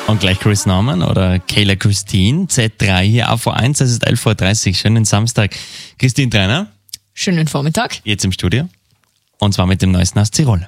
Und gleich Chris Norman oder Kayla Christine, Z3 hier auf V1, es ist 11.30 Uhr, schönen Samstag. Christine Trainer. Schönen Vormittag. Jetzt im Studio. Und zwar mit dem neuesten aus Tirol.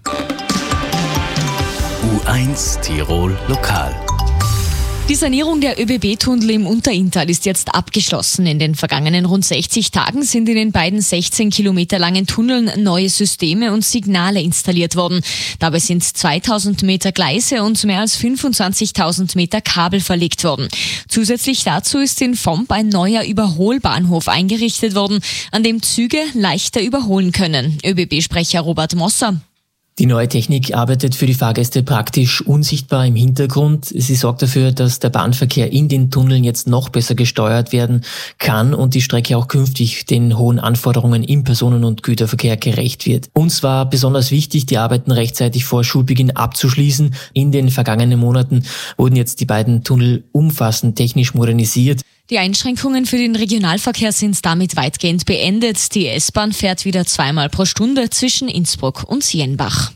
U1 Tirol Lokal. Die Sanierung der ÖBB-Tunnel im Unterinntal ist jetzt abgeschlossen. In den vergangenen rund 60 Tagen sind in den beiden 16 Kilometer langen Tunneln neue Systeme und Signale installiert worden. Dabei sind 2000 Meter Gleise und mehr als 25.000 Meter Kabel verlegt worden. Zusätzlich dazu ist in Vomp ein neuer Überholbahnhof eingerichtet worden, an dem Züge leichter überholen können. ÖBB-Sprecher Robert Mosser. Die neue Technik arbeitet für die Fahrgäste praktisch unsichtbar im Hintergrund. Sie sorgt dafür, dass der Bahnverkehr in den Tunneln jetzt noch besser gesteuert werden kann und die Strecke auch künftig den hohen Anforderungen im Personen- und Güterverkehr gerecht wird. Uns war besonders wichtig, die Arbeiten rechtzeitig vor Schulbeginn abzuschließen. In den vergangenen Monaten wurden jetzt die beiden Tunnel umfassend technisch modernisiert. Die Einschränkungen für den Regionalverkehr sind damit weitgehend beendet. Die S-Bahn fährt wieder 2-mal pro Stunde zwischen Innsbruck und Sienbach.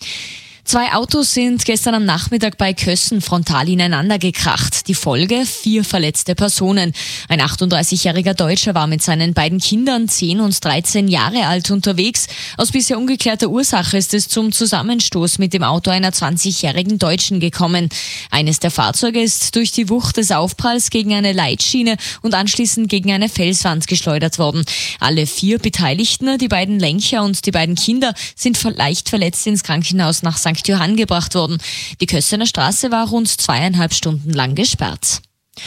2 Autos sind gestern am Nachmittag bei Kössen frontal ineinander gekracht. Die Folge: 4 verletzte Personen. Ein 38-jähriger Deutscher war mit seinen beiden Kindern 10 und 13 Jahre alt unterwegs. Aus bisher ungeklärter Ursache ist es zum Zusammenstoß mit dem Auto einer 20-jährigen Deutschen gekommen. Eines der Fahrzeuge ist durch die Wucht des Aufpralls gegen eine Leitschiene und anschließend gegen eine Felswand geschleudert worden. Alle 4 Beteiligten, die beiden Lenker und die beiden Kinder, sind leicht verletzt ins Krankenhaus nach St. Johann gebracht worden. Die Kössener Straße war rund 2,5 Stunden lang gesperrt.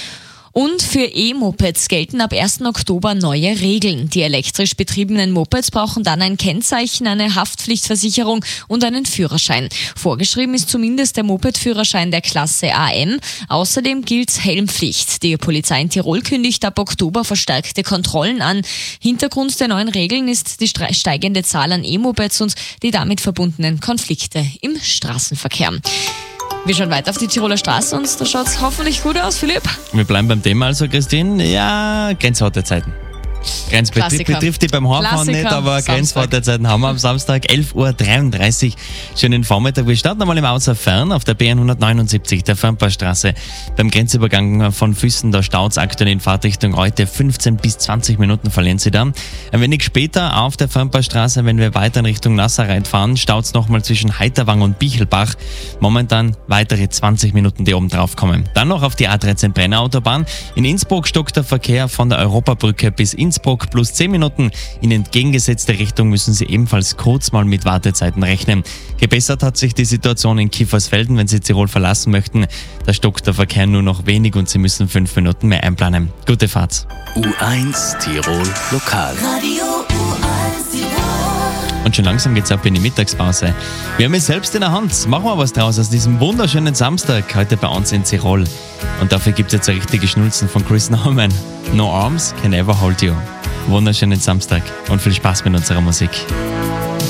Und für E-Mopeds gelten ab 1. Oktober neue Regeln. Die elektrisch betriebenen Mopeds brauchen dann ein Kennzeichen, eine Haftpflichtversicherung und einen Führerschein. Vorgeschrieben ist zumindest der Mopedführerschein der Klasse AM. Außerdem gilt Helmpflicht. Die Polizei in Tirol kündigt ab Oktober verstärkte Kontrollen an. Hintergrund der neuen Regeln ist die steigende Zahl an E-Mopeds und die damit verbundenen Konflikte im Straßenverkehr. Wir schauen weiter auf die Tiroler Straße und da schaut es hoffentlich gut aus, Philipp. Wir bleiben beim Thema also, Christine. Ja, Grenzwartezeiten. Betrifft die beim Heimfahren nicht, aber Grenzwartezeiten haben wir am Samstag, 11.33 Uhr. Schönen Vormittag. Wir starten einmal im Außerfern auf der B179, der Fernpassstraße. Beim Grenzübergang von Füssen, da staut es aktuell in Fahrtrichtung heute 15 bis 20 Minuten verlieren Sie da. Ein wenig später auf der Fernpassstraße, wenn wir weiter in Richtung Nasserreit fahren, staut es nochmal zwischen Heiterwang und Bichelbach. Momentan weitere 20 Minuten, die oben drauf kommen. Dann noch auf die A13 Brenner-Autobahn. In Innsbruck stockt der Verkehr von der Europabrücke bis Innsbruck plus 10 Minuten. In entgegengesetzte Richtung müssen Sie ebenfalls kurz mal mit Wartezeiten rechnen. Gebessert hat sich die Situation in Kiefersfelden, wenn Sie Tirol verlassen möchten. Da stockt der Verkehr nur noch wenig und Sie müssen 5 Minuten mehr einplanen. Gute Fahrt. U1 Tirol Lokal. Radio U1 Tirol. Und schon langsam geht's ab in die Mittagspause. Wir haben es selbst in der Hand. Machen wir was draus aus diesem wunderschönen Samstag heute bei uns in Tirol. Und dafür gibt's jetzt eine richtige Schnulzen von Chris Norman. No arms can ever hold you. Wunderschönen Samstag und viel Spaß mit unserer Musik.